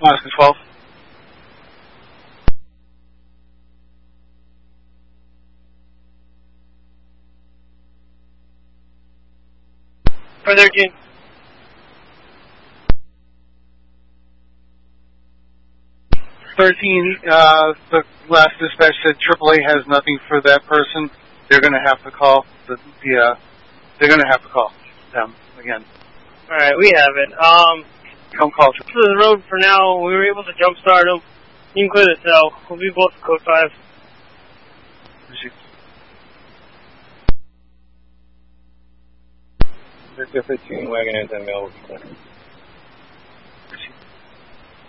Alaska 12. For 13. The last dispatch said AAA has nothing for that person. They're going to have to call they're going to have to call them again. All right, we have it. Come call. To the road for now. We were able to jumpstart them. You can clear the cell. We'll be both code 5. Victor 15, wagon and 10 mil.